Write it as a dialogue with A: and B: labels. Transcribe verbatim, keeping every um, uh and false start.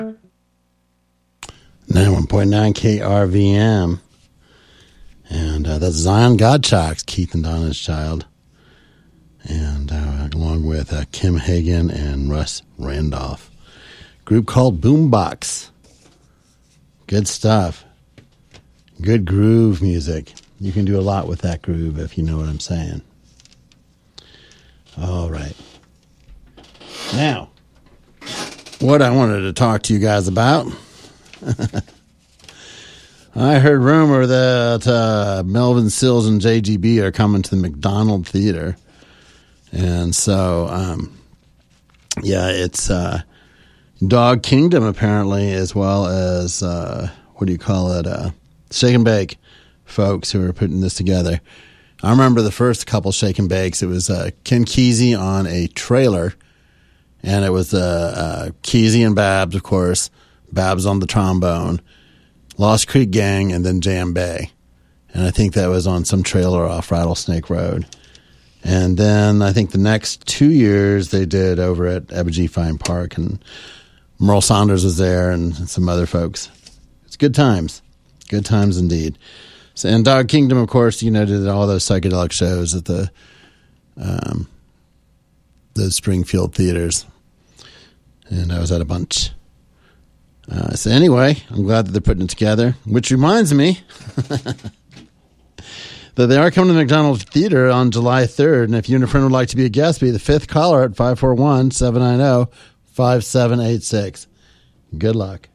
A: ninety-one point nine K R V M. And uh, that's Zion Godchocks, Keith and Donna's child. And uh, along with uh, Kim Hagen and Russ Randolph. Group called Boombox. Good stuff. Good groove music. You can do a lot with that groove if you know what I'm saying. All right. Now, what I wanted to talk to you guys about. I heard rumor that uh, Melvin Sills and J G B are coming to the McDonald Theater. And so, um, yeah, it's uh, Dog Kingdom, apparently, as well as, uh, what do you call it, uh, Shake and Bake folks who are putting this together. I remember the first couple Shake and Bakes. It was uh, Ken Kesey on a trailer, and it was uh, uh, Kesey and Babs, of course, Babs on the trombone, Lost Creek Gang, and then Jam Bay. And I think that was on some trailer off Rattlesnake Road. And then I think the next two years they did over at Ebogee Fine Park, and Merle Saunders was there and some other folks. It's good times. Good times indeed. So, and Dog Kingdom, of course, you know, did all those psychedelic shows at the um, the Springfield theaters. And I was at a bunch. Uh, so anyway, I'm glad that they're putting it together, which reminds me that they are coming to the McDonald Theater on July third. And if you and a friend would like to be a guest, be the fifth caller at five four one, seven nine zero, five seven eight six. Good luck.